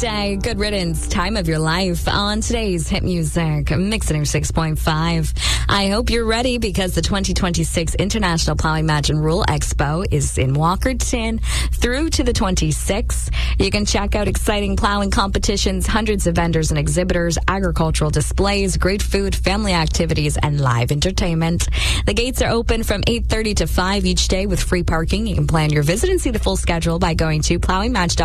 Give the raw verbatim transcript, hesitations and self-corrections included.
Day. Good riddance. Time of your life on today's Hit Music Mix six point five. I hope you're ready because the twenty twenty-six International Plowing Match and Rule Expo is in Walkerton through to the twenty-sixth. You can check out exciting plowing competitions, hundreds of vendors and exhibitors, agricultural displays, great food, family activities, and live entertainment. The gates are open from eight thirty to five each day with free parking. You can plan your visit and see the full schedule by going to plowing match dot com.